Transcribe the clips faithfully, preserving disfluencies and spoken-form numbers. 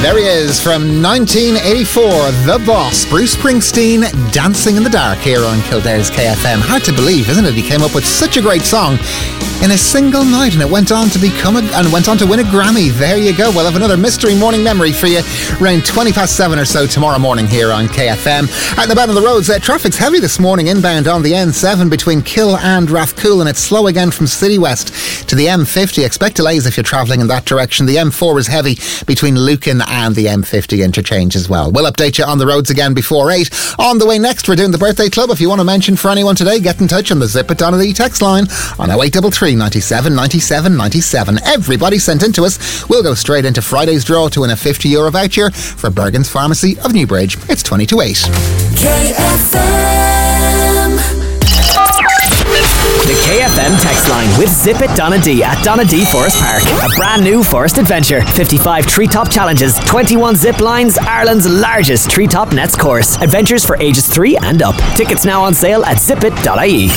There he is from nineteen eighty-four, The Boss, Bruce Springsteen, Dancing in the Dark here on Kildare's K F M. Hard to believe, isn't it? He came up with such a great song in a single night, and it went on to become a, and went on to win a Grammy. There you go. We'll have another mystery morning memory for you around twenty past seven or so tomorrow morning here on K F M. Out and about on the roads, uh, traffic's heavy this morning inbound on the N seven between Kill and Rathcoole, and it's slow again from City West to the M fifty. Expect delays if you're travelling in that direction. The M four is heavy between Lucan and the M fifty interchange as well. We'll update you on the roads again before eight. On the way next, we're doing the birthday club. If you want to mention for anyone today, get in touch on the Zip It Donnelly text line on oh eight three three, ninety-seven, ninety-seven, ninety-seven. Everybody sent in to us. We'll go straight into Friday's draw to win a fifty euro voucher for Bergen's Pharmacy of Newbridge. It's twenty to eight. K F M. The K F M text line with Zip It Donadee at Donadee Forest Park. A brand new forest adventure. fifty-five treetop challenges, twenty-one zip lines, Ireland's largest treetop nets course. Adventures for ages three and up. Tickets now on sale at zip it dot I E.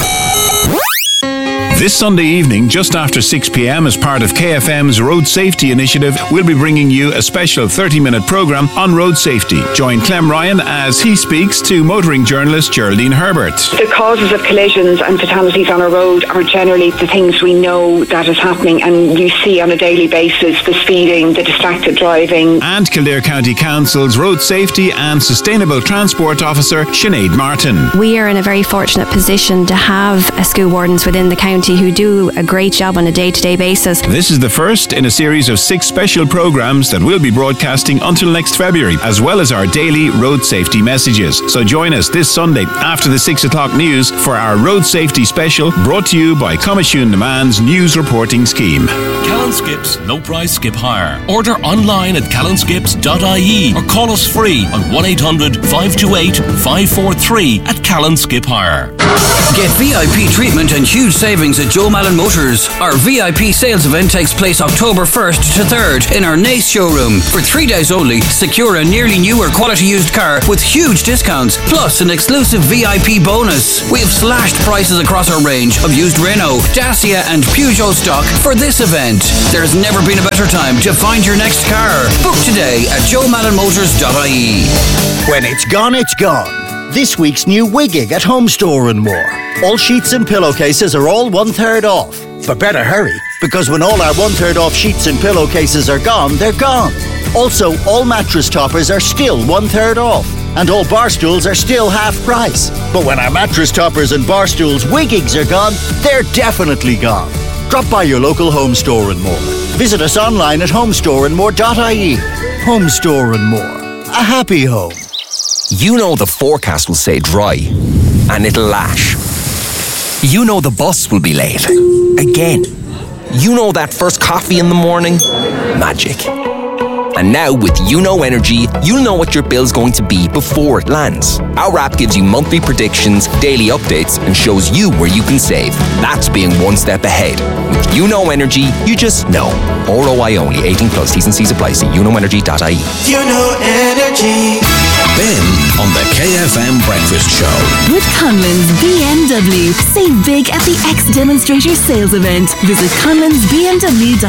This Sunday evening, just after six p.m, as part of K F M's Road Safety Initiative, we'll be bringing you a special thirty-minute programme on road safety. Join Clem Ryan as he speaks to motoring journalist Geraldine Herbert. The causes of collisions and fatalities on our road are generally the things we know that is happening, and you see on a daily basis: the speeding, the distracted driving. And Kildare County Council's Road Safety and Sustainable Transport Officer, Sinead Martin. We are in a very fortunate position to have uh, school wardens within the county who do a great job on a day-to-day basis. This is the first in a series of six special programmes that we'll be broadcasting until next February, as well as our daily road safety messages. So join us this Sunday after the six o'clock news for our road safety special, brought to you by Comishune Naman's news reporting scheme. Callan Skips No Price Skip Hire. Order online at callan skips dot I E or call us free on one eight hundred, five two eight, five four three at Callan Skip Hire. Get V I P treatment and huge savings at Joe Malin Motors. Our V I P sales event takes place October first to third in our Nace showroom. For three days only, secure a nearly new or quality used car with huge discounts, plus an exclusive V I P bonus. We have slashed prices across our range of used Renault, Dacia and Peugeot stock for this event. There's never been a better time to find your next car. Book today at joe malin motors dot I E. When it's gone, it's gone. This week's new Wigging at Home Store and More. All sheets and pillowcases are all one-third off. But better hurry, because when all our one-third off sheets and pillowcases are gone, they're gone. Also, all mattress toppers are still one-third off. And all bar stools are still half price. But when our mattress toppers and bar stools Wiggings are gone, they're definitely gone. Drop by your local Home Store and More. Visit us online at home store and more dot I E. Home Store and More. A happy home. You know the forecast will say dry, and it'll lash. You know the bus will be late. Again. You know that first coffee in the morning? Magic. And now with YouKnow Energy, you'll know what your bill's going to be before it lands. Our app gives you monthly predictions, daily updates, and shows you where you can save. That's being one step ahead. With YouKnow Energy, you just know. R O I only, eighteen plus, T's and C's apply. See you know energy dot I E. YouKnow Energy. Ben on the K F M Breakfast Show. With Conlon's B M W. Save big at the X Demonstrator sales event. Visit conlons b m w dot